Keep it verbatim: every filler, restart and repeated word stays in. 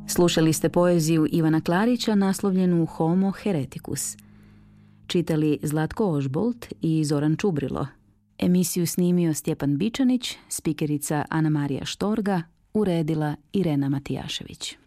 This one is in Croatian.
Slušali ste poeziju Ivana Klarića naslovljenu Homo Hereticus. Čitali Zlatko Ožbolt i Zoran Čubrilo. Emisiju snimio Stjepan Bičanić, spikerica Ana Marija Štorga, uredila Irena Matijašević.